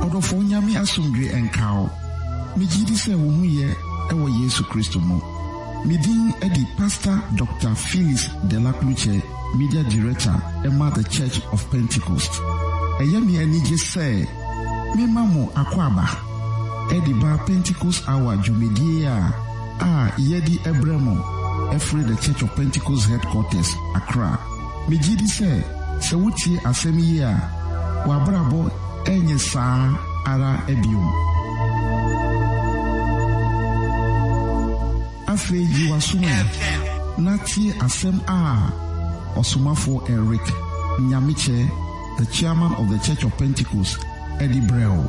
Odofo nyame asomdwe enkao. Mejidi se wo hu ye ewo Yesu Kristo mo. Midin edi Pastor Dr. Phyllis Delacluche, Media Director, Emma the Church of Pentecost. Eyemi enije se me mamo akwaba. Edi ba Pentecost hour jumedia yedi Ebremo Efre the Church of Pentecost headquarters Accra. Mejidi se wuti asemi ya wabrabo enye saa ara ebium. Afe yiwasuma nati asem Osumafo Eric Nyamiche, the chairman of the Church of Pentecost, Eddie Breu.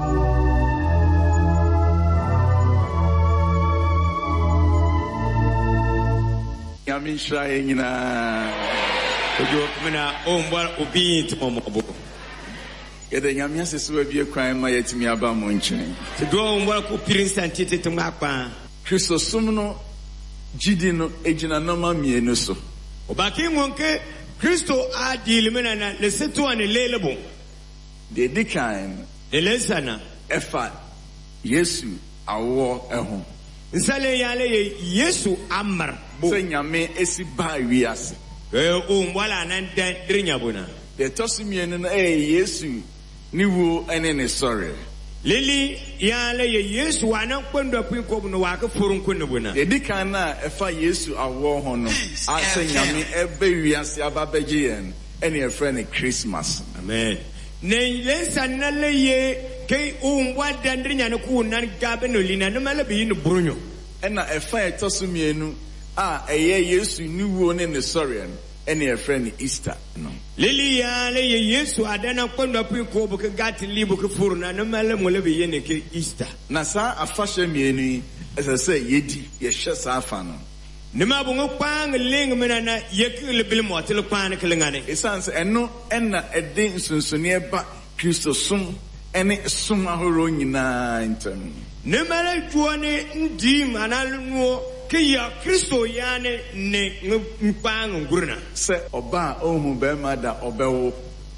Yamisha yina ojo kumena ombwa obi ntomobo. Yede nyamia sesu abie kwan ma yetimi aba mo nkyene. Se do ombwa ko pirinsa ntete temapa. Kristo sumno jidi no ejina noma mienu so. Obaki ngonke Kristo adilimena na lesetu ane lelebo. De dikan elesana efa Yesu awo eho. Nsale yale Yesu amar bo. Se nyame esi ba wiase. Wala nan drinya bona. De tosimienu na Yesu niwo ene ne sorry. Lili yale Yesu wana kwendo kwinko no waka furunku ne bona. De dikan na efa Yesu awo ho no ase nyame ebe wiase ababeje yen ene e friend Christmas. Amen. Ne lensa na leye ke umbwa dandrinya no ku nan gabe no lina no mala bi no brunyo. Ena efa etosumienu eye Yesu niwo ne ne sorry ene e friend Easter no. Lili yale Yesu adana kwendo kwinko bu ke gati libu ke furuna no mala mo le bi yene ke Easter. Na sa afashe mienu ese se yedi ye hye sa afa no. Nima bungo pang ling mena na yekile bil motel pan kelengane. Esanse eno ena ede nsunsuni eba Kristo sum ene sum ahoro nyina ntem. Nima la tuone ndim analuo ke ya Kristo yane ne mpang nguruna. Se oba ohu be mada obewo.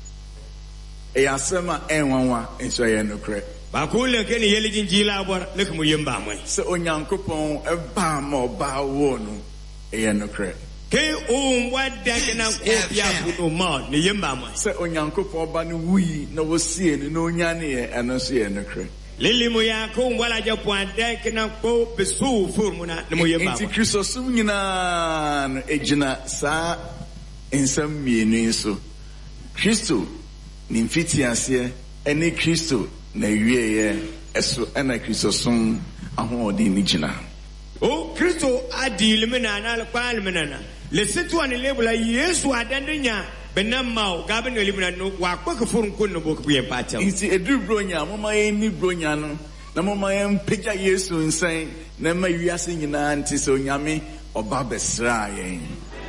Eyasema enwanwa enso ye nokre. Bakule ke ni yeli jinjila abor lekumu yemba mwe. Se onyankopon eba ma oba wo no eya nokre. Ke umbwa dake na kopia funo ma ni yemba mwe. Se onyankopon oba no wuyi na wosie ni no onyane ye eno so ye nokre. Lili mo ya ko mbwala japo dake na ko besu furmuna ni mo yemba mwe. Inti Kristo sum nyina no ejina sa ensam mienu so. Kristo ni mfiti ase ene Kristo na wieye eso ena Kristo son ahodi ni gina. O Kristo adilimena na alqualmena na lesetu an lebula Yesu adandenya benamma gabe no limena no wa kwaka furun kunno boku ye pacha. Iti edu bronya mama ye ni bronya no na mama ye mpega Yesu nsan na ma wiase nyina nti so nyame oba besra yen.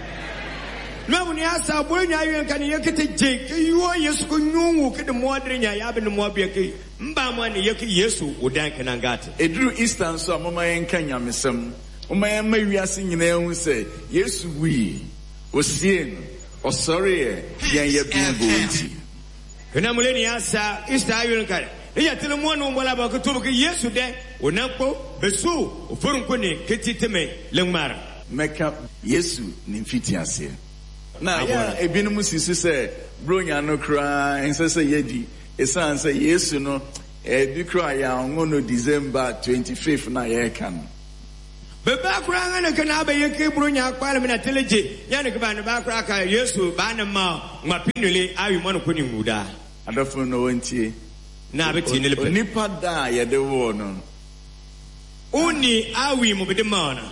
No ni asa bronya yen kan yekete je ke yo Yesu ko nyungu ke de modrenya ya be no mobia ke mba mwani yeke Yesu udanke nangate. Edru Easter so mama yenka nyamesem. Mama yema wiase nyina ehu se Yesu wi osie no osori yen ye bimbo nti. Kana muleni asa Easter ayon kare. Eya tele mwana mbola ba ko tobo ke Yesu de onampo besu ofurunko ne ketiteme lengmara. Meka Yesu ni mfiti ase. Na ya ebinum sisu se bronya no kra ense yedi esan say Yesu no bi kra ya ngono December 25th na ye kan. Beba kra ngana kana ba ye ke bronya kwala me na teleje yana ke ba na ba kra ka Yesu ba na ma mapinule ayi mo no koni nguda. Adafo no wontie na beti ne lepe. Nipa da ye de wo no. Uni awi mo be de ma na.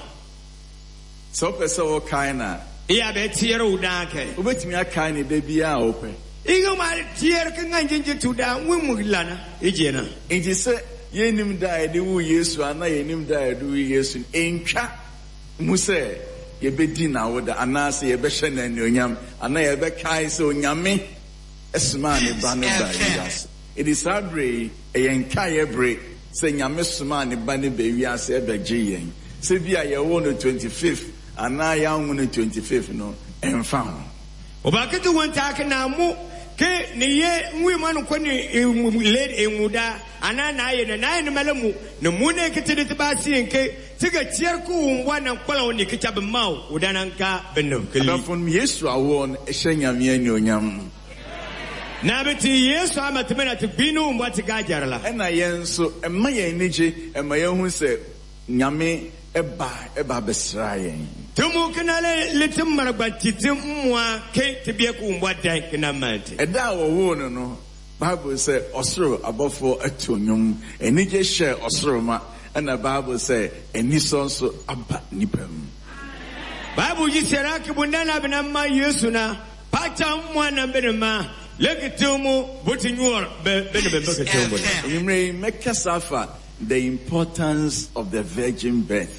So pesa wo kaina. Iya be tiere udake. Obetimi akai ne da bia ope. Igo ma tiere kan nganjinje tuda wimulana ejena. Eje se yenim da ede wu Yesu ana yenim da ede wu Yesu entwa muse ye bedi na woda ana se ye be hye na anyonyam ana ye be kai se onyame esma ne ba ne ba wiase. It is abre eyenka ye bre se nyame sma ne ba ne ba wiase e be giyen. Se bia ye wo no 25th ana ya wo no 25th no emfa ho. Obakete wonta aka na mu ke ne ye we man ko ne led emuda ana na ye na ye malamu ne mu ne kete de ba sin ke tiga tier ku wana kwala woni ke chabe maw udananka benno keli afon Yesu awon ehanyame anyonyam na beti Yesu amatemena te binu mbati gajarla ena yenso emma ye nige emma ye hu se nyame eba besrayen tumu kanale litim maragbanti timwa ke tebie ku mbada kinamante eda wo no Bible say osoro abofo atonyum enige share osoro ma ena Bible say enisonso aba nipam Bible jisera ke bundana binamma Yesu na pacha mwa na benema lekitumu butinwor benebekatumu imre mekasafa the importance of the virgin birth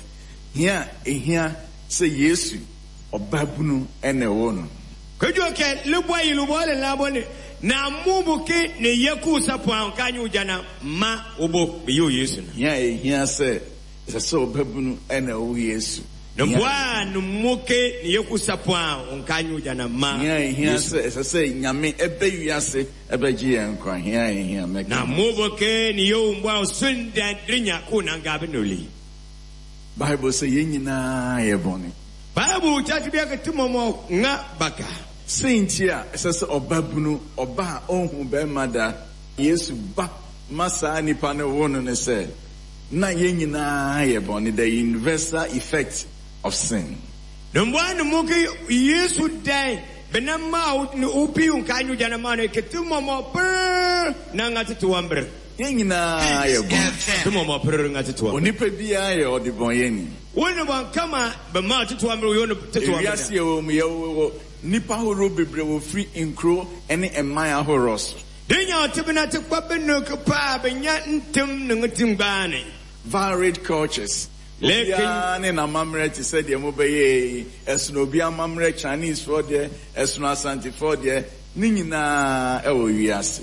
here say Yesu obabunu ene wono kojoke leboyi lubole labone na mubuke ne yeku sapwa kanyu jana ma obo biyo Yesu na here say so obabunu ene wo Yesu Nbwa numuke ni yeku sapwa onkanyu jana ma here say nyame ebe wiase ebe ji enkwa here make na mubuke ni yo mbwa osunda drinya kuna ngabe noli Bible say yenyina ye boni Bible chati bia ketimomo nga baka Saintia say obabunu oba ohun be mada Yesu ba masa nipa ne wono ne say na yenyina ye boni the universal effect of sin. Nmbwana muke Yesu dai benama upi unkanyu jana mane ketumomo per nangati tuambre yenyina ye bon tumomo per ngati tuambre onipa bia ye odibon yeni wona ban kama be ma tuambre yo no tuambre yasi ye wo ye nipa horo bebre wo free inkro ene emaya horos denya otibina te kwabeno kpa benya ntem ngatim bane varied cultures Lekin na mamre ti said ye mobeye esno obi amamre Chinese for there esno Asante for there ni nyina e wo wiase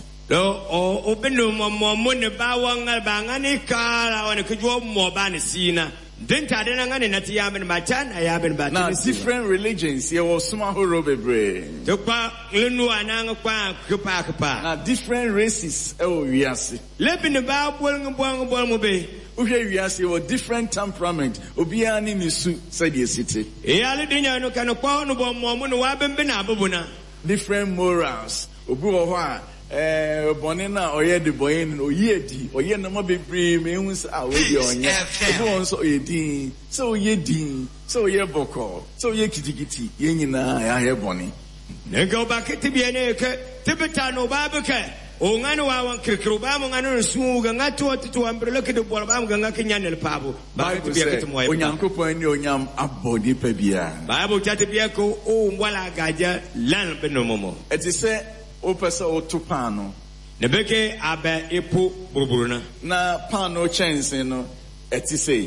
o benu mo ne ba wanga ba ngani kala wana kujwo mo ba ne sina denta de na ngani na ti ya men ba chana ya ben ba na different religions ye wo suma horo bebre to kwa lenu ananga kwa kpa na different races e wo wiase lebine ba bol mo be Uhe wiase wo different temperament obia ni nisu said ye city ale dinya no kan kwa no bom mo no wa bembe na abubuna different morals obi wo ho a boni na oye de boy no oye di oye na mo bebre me hu sa we di onye obi won so oye din so oye din so oye boko so oye kitikiti ye nyina ya he boni nego bakete bi ene ke tibeta no babuke o ngano wa wan kirkiro ba mo ngano su ga ngato to ambrele ke de bol ba mo ga ngakenya ne pabo ba to bi ke mo onyankopon ni onyam abodi pa bia Bible chate bia ko o mbwala gaja lan benomomo eti se o pesa o to pano ne beke aba epo burburuna na pano chense no eti se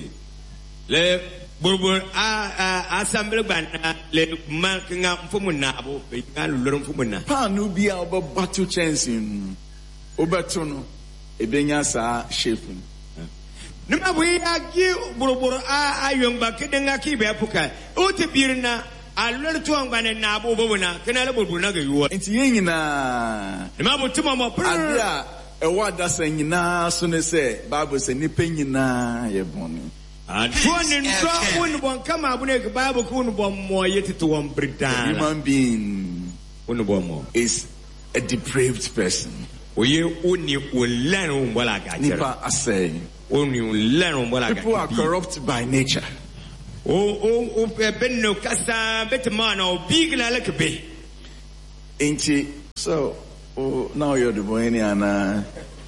le burbur assemble bana le mankinga mfumuna abo be kan lulur mfumuna pano bia oba battle chense obeto no ebenya sa shape nima bui agi burbur ayomba kedenga kibe apuka o te birna alur tuangba na abo bobuna kenala burbur ga yuwa enti yenyina nima butuma mo adra ewa dasa nyina so ne se Bible se nipa nyina ye boni human being is a depraved person. Nipa asay. People are corrupt by nature. So now you're the boy and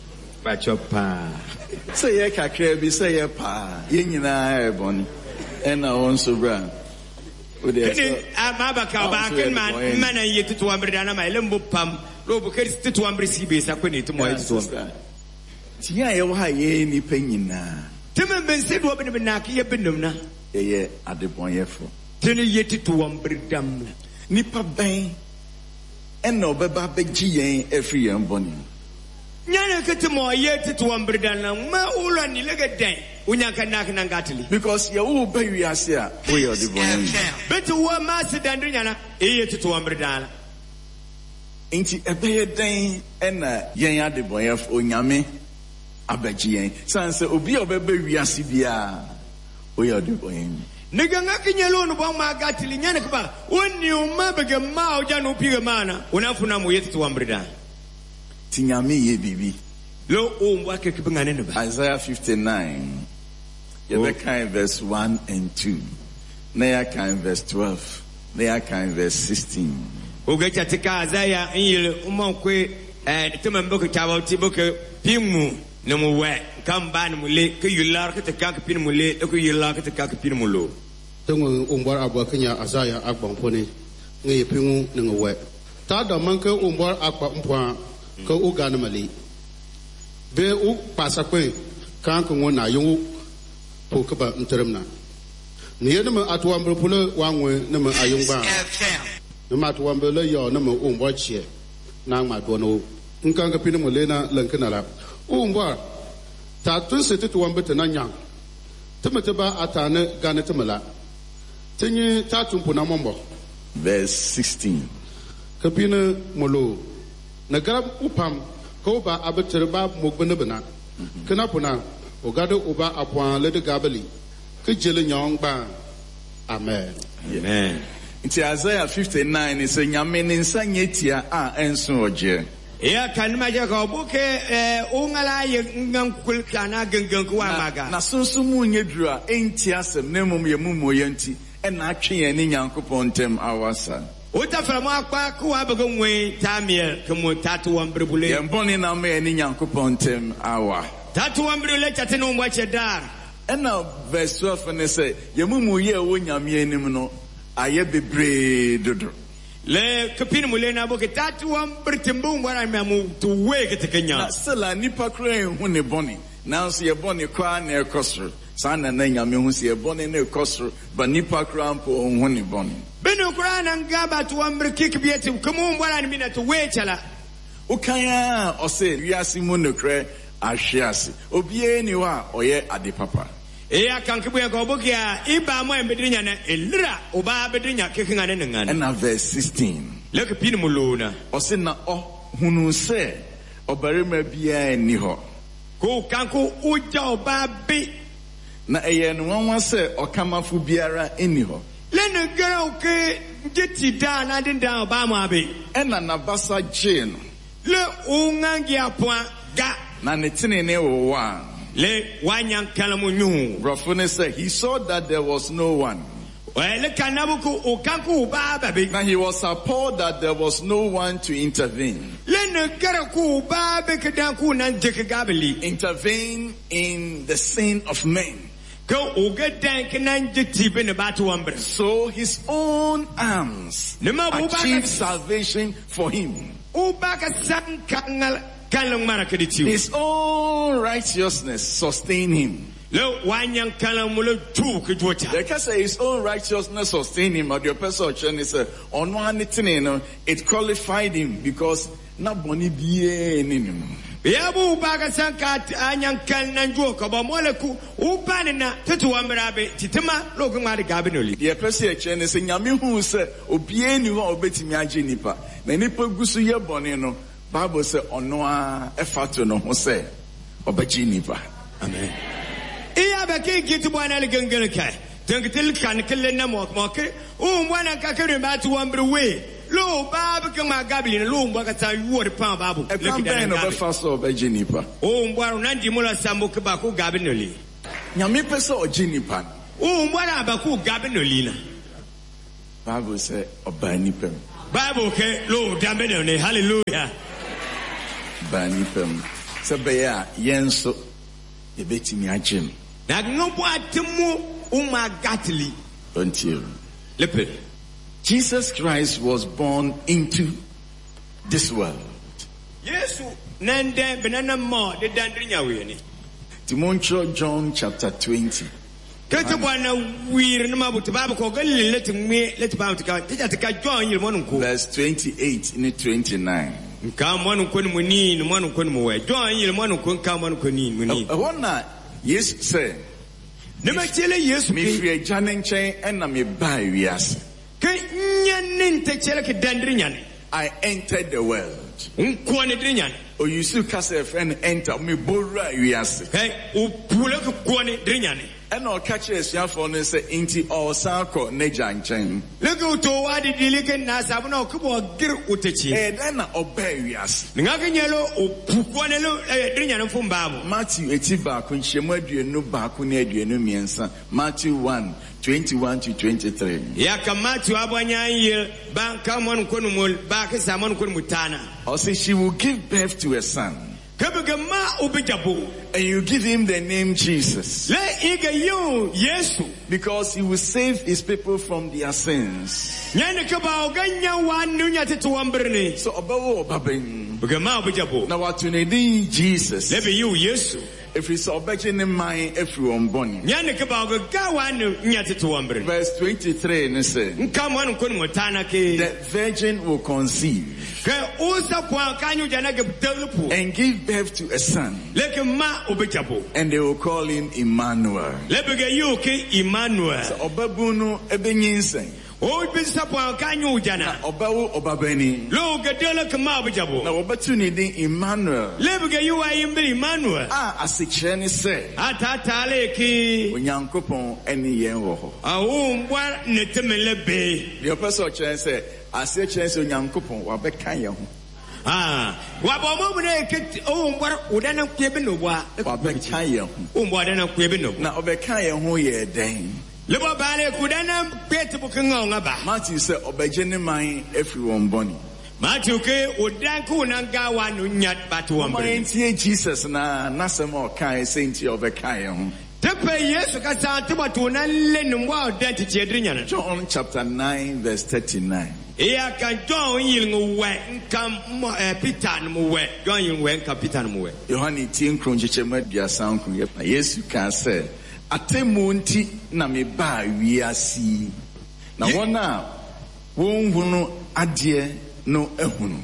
say ye kakra bi say ye pa ye nyina e bon and na won so bra o de abaka ba ken man mana ye tutu ambrida na mai lembo pam lo bu keri tutu ambrisi be sa kwani to mo ye tutu ti ya ye wa ye ni pa nyina temen ben se do be na ka ye benum na ye adebon ye fo tene ye tutu ambridam ni pa ben en no be ba be gi yen every yen boni nyana kete mo ye tutu ambrida na ma ulo ni lega den unya kana kana ngatili because ye wo ba wi ase a wo ye adebon betu wo ma se dandri nyana ye tutu ambrida Inti ebeye den ena yen ade boyef onyame abaji yen. Sanse obi obebe wiase bia oyade boyen. Niganga kinyelo no ba ma gatili nyane kuba woni umma bege ma oja no piga mana unafuna mu yetu tuambrida tinyame ye bibi lo umbwa ke kibangane ne ba. Isaiah 59 Yebeka verse 1 and 2 Nehemiah verse 12 Nehemiah verse 16 Ogecha tika Isaiah yile umankwe temamboko chawati boke pimu na muwe kamba na mule ke yular ke taka ke pin mule ke yular ke taka ke pin mulo tengo umbar abwa kenya Isaiah agbon pone ngi pingu ngwe ta da man ke umbar akwa mpwa ke uga na mali be u pasa kwe kan ko na yu po ke ba nteremna ni yede me atwa mbropule wanwe na me ayungba no matwa mbele yo na me umbar chie na ma do no nkan ke pin mule na lankana la umbar ta tun se tutu wambete na nyang temete ba atane gane temela tenye ta tumpu na mombo verse 16 kapine molo na garab upam ko ba abetere ba mogbene bena kana puna ogado oba apwan le de gabeli ke jele nyong ba amen amen. It's Isaiah 59 is a nyame ninsa nyetia a enso oje. Ya kanima jaka obuke ungala ye ngankul kana gangan kwa maga na sunsumu nyedura enti asem na mum ye mumo yenti e na atwe ye ne Nyankopon ntem awasa utafra mo akwa kwa bagonwe tamie kemo tatu wambrebule ye mboni na me ne Nyankopon ntem awa tatu wambrebule chateno mwache dar ena verse 12 ne say ye mumu ye wo nyame anim no aye bebre dodo le kapin mule na boke tatu wambritimbu ngwana mamu tuwe ketekenya na sela nipa kra hu ne boni nanso ye boni kwa na ekosro sana na nyame hu se ye boni na ekosro ba nipa kra mpo hu ne boni beno kra na ngaba tu wambriki kibieti kumu ngwana ni na tuwe chala ukanya ose wiase mu no kra ahwease obie ni wa oye ade papa eya kankibu ya goboki ya iba mo embedrinya na elira oba bedrinya kekingane ngane na verse 16 leke pin muluna ose na hunu se obarima bia ni ho ko kanko uja oba bi na eye no wanwa se okamafo biara eni ho lene gara oke jeti da na dinda oba mo abi ena na basa jin le ungangi apwa ga na netine wo wa le wanyan kalamunyu Rafune said he saw that there was no one. Well, kanabuku ukanku baba bi. Now he was appalled that there was no one to intervene. Intervene in the sin of men. So his own arms achieved salvation for him. His own righteousness sustained him. They can say his own righteousness sustained him, or the person said, on one thing, it qualified him because not boni be anymore. Yabu baga sankat anyang kananjo kabamoleku upanina tetu amrabe titima logumari gabinoli. The person chen is nyame hu se obie ni ho obetimi age nipa. Na nipa gusu ye boni no Bible say ono a efato no ho se obaji nipa. Amen. Iya baki gitu bwana legengele kai. Tengitel kan kelle na moke mwana kakere batu wambrewe. Lo babu kama gabili lo mbaka ta yuori pa babu. E kan ben no be faso obaji nipa. Mbwana nandi mula sambo ke baku gabinoli. Nyame pese oji nipa. Mbwana baku gabinoli na. Bible say obani pem. Bible ke lo damenone hallelujah. Bani pem. Sebeya yenso yebetimi agem. Na ngombo atemu gatili. Until lepe. Jesus Christ was born into this world. Yesu nende benana mo de dandrinya weni. Timoncho John chapter 20. Kete bwana wir na mabuti baba ko galile let ba tika tika John yilmonu ko. Verse 28 in 29. Nka mwanu ko ni muni ni mwanu ko ni mwe. John yilmonu ko nka mwanu ko ni muni. Wona yes say. Nema chele Yesu me free janen chen na me ba wiase. Ke nyanin te chele ke dandrinya ne. I entered the world. O you see cast a friend enter me bora wiase. Hey, o pule ko kwani drinyane. And I'll catch a young for and say, Inti or Sanko, Nejan Chain. Look to what the delicate Nasabano Kubo Gir Utechi. And then obey us. Ningakan yellow or Puquanello Drinyan from Babu. Matthew Etiba, when she made you no Bakunedu and Numiansa. Matthew 1:21-23. Yaka Matthew Abanya, Bankamon Kunumul, Bakasamon Kunmutana. Or say she will give birth to a son. And you give him the name Jesus. Because he will save his people from their sins. So now what you need Jesus. If it's obeying in mind, everyone born. Verse 23 and say, the virgin will conceive and give birth to a son, and they will call him Emmanuel. So Obabuno Ebenyinsen. Obawu Obabeni. Na opportunity Emmanuel. As a Chinese say. Onyankopon eni yen wo ho. The apostle Chinese say, as a Chinese Onyankopon wa beka yen ho. Wa beka yen ho. Na obeka yen ho ye den. Matthew said, Obejene mine everyone born. Matthew ke odanku nanga wa no nyat batu ambre. Jesus na nasemo kai senti obekai ho. Tepe Yesu ka sa tebatu na lenu wa identity edrinya. John chapter 9 verse 39. Eya ka John yilngu we nkam Peter no we. John yilngu we nkam Peter no we. Yohani tin kronjeche madia sanku ye. Yesu ka say Atemunti na me ba wiasi. Na wona wonhunu ade no ehunu.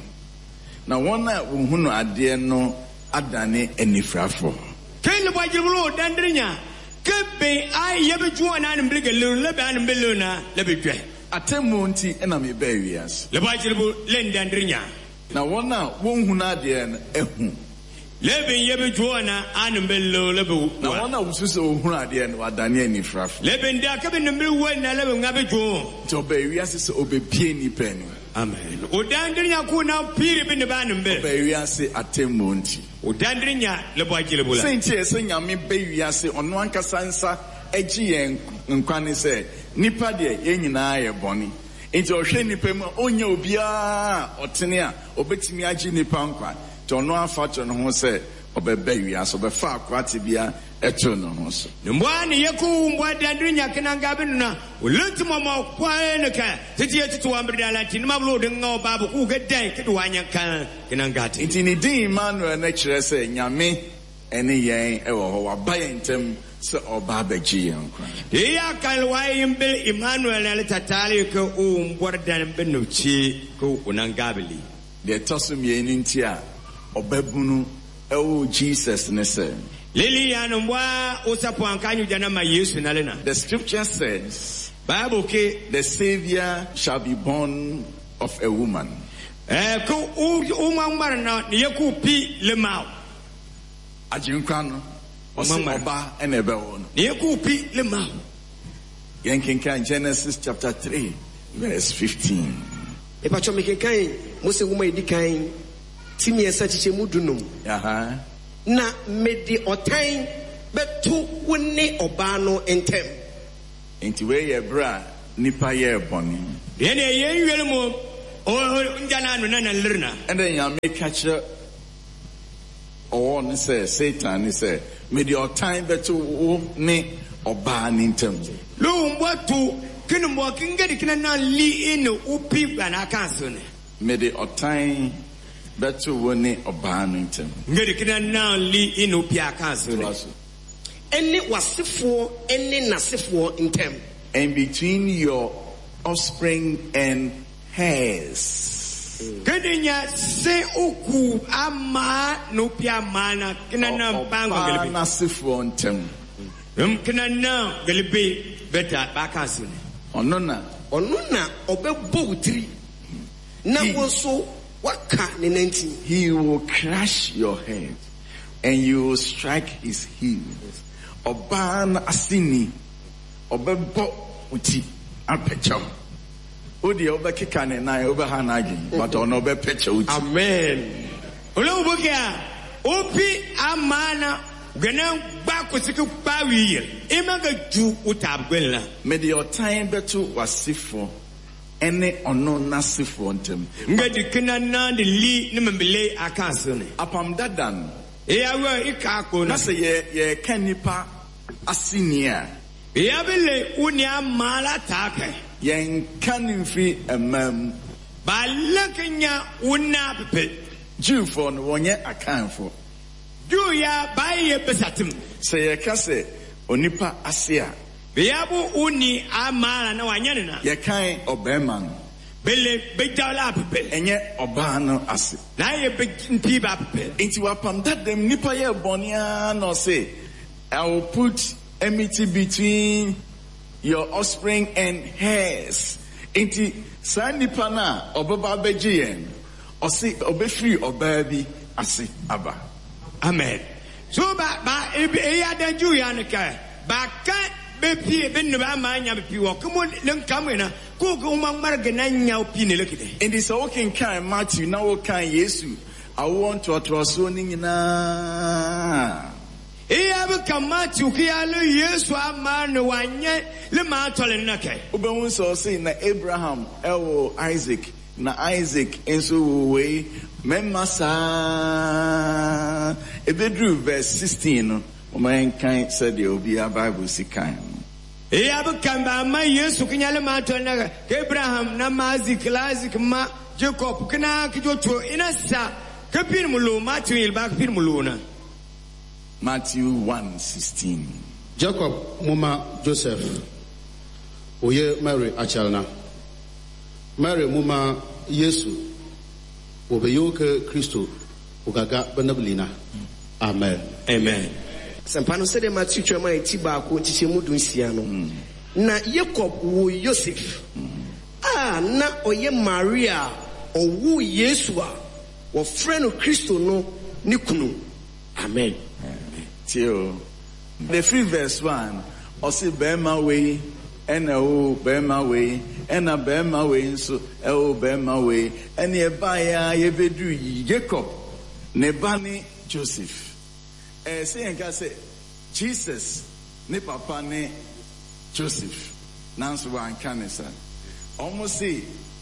Na wona wonhunu ade no adane enifrafo. Kele bwajibulo dandrinya. Kebe ai yebejuo na mbrige lebe an belona lebetwe. Atemunti na me ba wiasi. Le bwajibu le dandrinya. Na wona wonhunu ade no ehunu. Lebe yebe juona anembelo lebe na wana ususo ohura de no adane anifrafo lebe nda ka be nembe wona lebe ngabe juo to be wiase so obepie ni penu amen odandrinya ku na pire be ne ba nembe be wiase atemonti odandrinya lebo agile bula senti ese nyame be wiase ono ankasa nsa agi yen nkwane se nipa de yenyina ye boni enti ohwe nipa mu onya obia otene a obetimi agi nipa nkwa Tono afato no ho se obebe wiase obefa akwate bia eto no ho so mbwani yeku mbwada ndrinya kenanga binuna ulutimo mo kwae ka titi etutu wambrida lati ni mablo de nga obabu ku gedan kedu wanyanka kenanga ti intini din Emmanuel na kire se nyame ene yen ewo ho wabaye ntem se oba baji yankwa ya kalwai imbe Emmanuel na tatali ko mbwada mbenuchi ko unangabili de tosumye nintia Obebunu ewo Jesus ne say. Lilian mwa usapo ankanyu jana ma Yesu na lena. The scripture says, Bible ke the Savior shall be born of a woman. Ko umangmar na yeku pi lemao. Ajinkano oba enebe wono. Yeku pi lemao. Yenkenkan Genesis chapter 3 verse 15. Epacho mekenkan Mose wuma edikan Timi esachiche mudunum. Na medi otain betu wone obano entem. Enti we ye bra nipa ye boni. Yene ye nwelmo o njana no na lirna. And then ya make catch o ne say Satan ne say medi otain betu ne obano entem. Lo mbatu kinu mo kingedi kinana li ino upi bana kansone. Medi otain betu woni obano ntem ngede kina na li inopia kansole eni wasifo eni nasifo ntem and between your offspring and hers kedenya se uku ama no pia mana kina na mpango gelebe nasifo ntem kina na gelebe beta bakansole onona obebo utiri He will crush your head and you will strike his heels. Oban asini obebo uti apecham. Odi obekika ne na obehanagi but ono bepecha uti. Amen. Olobukia opi amana gena bakusiki pawi imaga ju utabgela. May your time betu wasifo ene ono nasifo ntem. Ngadi kina na de li ne mbele akasone. Apam dadan. Eyawe ikako na se ye kanipa asinia. Eyabele unia mala take. Yen kanimfi emam. Balakanya una pepe. Jufo no wonye akanfo. Juya baye besatim. Se ye kase onipa asia. Beyabu uni amala na wanyane na. Ye kan obeman. Bele bejala pepe. Enye oba no ase. Na ye bejimpiba pepe. Inti wapam that them nipa ye bonia no say I will put enmity between your offspring and hers. Inti sa nipa na obaba bejiyen. Osi obefri obabi ase aba. Amen. So ba eya da Juya nka ba ka bepi benno ba manya bepi wo komo lenkamwe ko ko marga nanya opi ne lekide. And this walking kind Matthew now kan Yesu I want to atroso ni nyina. Eya be kan Matthew kialo Yesu amane wanye le ma tole nake. Obehun so say na Abraham ewo Isaac na Isaac enso we memasa ebedru verse 16 no man kan said the obia Bible si kan eya be kan ba ma Yesu kinyale ma to na Abraham na Isaac ma Jacob kana kijoto inasa kapir mulo Matthew il ba kapir mulo na Matthew 1:16 Jacob muma Joseph oye Mary achalna Mary muma Yesu obeyoke Kristo ogaga benablina. Amen. Amen. Sampano said Matthew chama itiba ko tichemu dunsia no. Na Jacob wo Joseph. Na oye Maria owu Yesu a wo freno Kristo no nikunu. Amen. Tio. The free verse 1 osi bema we ena o bema we ena bema we nso e o bema we ene e ba ya ye bedu yi Jacob ne bani Joseph say enka say Jesus ne papa ne Joseph nanso wan kanisa almost say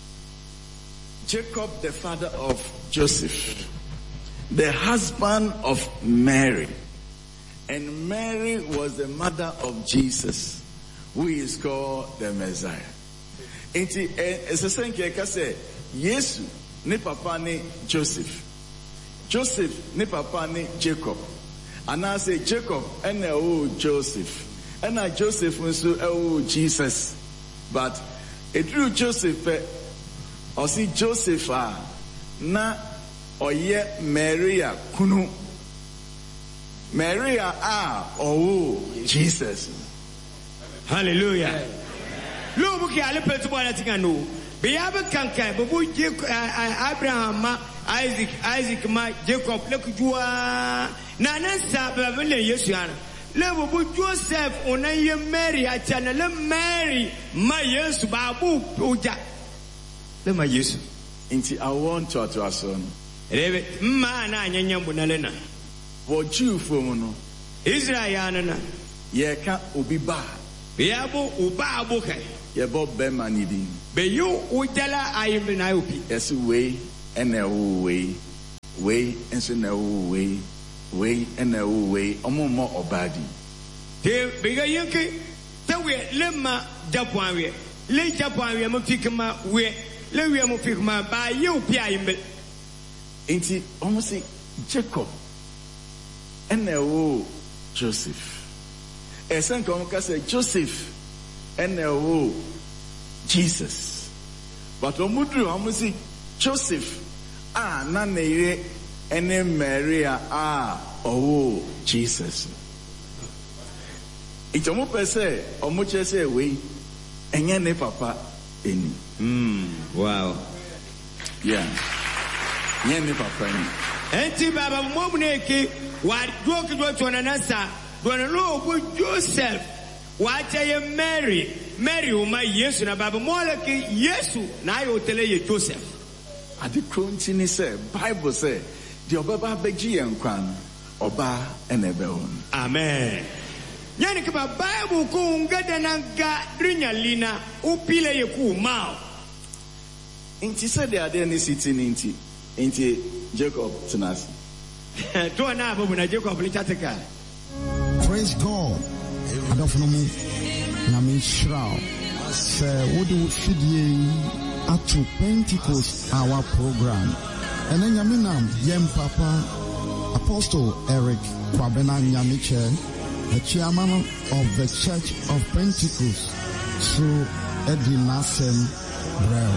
Jacob the father of Joseph, the husband of Mary, and Mary was the mother of Jesus, who is called the Messiah. Enti esesenke ka say Yesu ne papa ne Joseph, Joseph ne papa ne Jacob, and I say Jacob and Joseph, and Joseph nso Jesus, but it drew Joseph or see Joseph na oye Maria kunu Maria Jesus. Hallelujah. Look at the people that can know. Be able to Abraham, Isaac, Jacob, look at you. Nana Sabbath, Yeshua. Level Joseph, on a Mary, I channel Mary, my yes, Babu, Uja. Let my use. Inti I want to ask son. Mana Yambunalena. What you for no? Israel, ye can't ubi ba. Biabo Uba Boke. Ye Bob Bemanidi. Be you Udella I am in Iopi. Yes, way and a way, and so no way and a way, more or badi. The bigger Yankee, the way Lemma Japan, lay Japan, we are Mufigma, we are Mufigma by you, Piambe. Ain't it almost say Jacob and Joseph? A son come say Joseph and Jesus. But Omudru almost say Joseph, Nane and Maria, Jesus. It's almost per se, or much as a way, and yan papa in. Wow. Yeah. Yen ni papa ni. Enti baba mwabuneke wa doki do to nanasa do no obu Joseph wa taye Mary uma Yesu na baba moleke Yesu na ayo tele ye Joseph. Ade kronti ni say Bible say the obaba beji enkwan oba enebe on. Amen. Yani kaba Bible ko ngada nanga drinyalina upile ye ku mao. Inti said they are there ni sitting inti Jacob tenasi. To na abu na Jacob litateka. Praise God. Adofnomu na Mishra. Say what do fidye atu Pentecost our program. And then yaminam yem papa Apostle Eric Kwabena Nyamiche, the chairman of the Church of Pentecost, through Eddie Nassem Brel.